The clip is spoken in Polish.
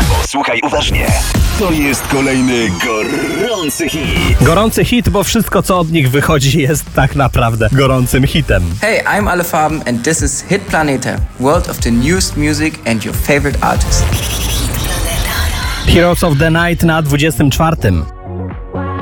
Posłuchaj uważnie. To jest kolejny gorący hit. Gorący hit, bo wszystko co od nich wychodzi jest tak naprawdę gorącym hitem. Hey, I'm Ale Farben and this is Hit Planeta, world of the newest music and your favorite artists. Heroes of the Night na 24.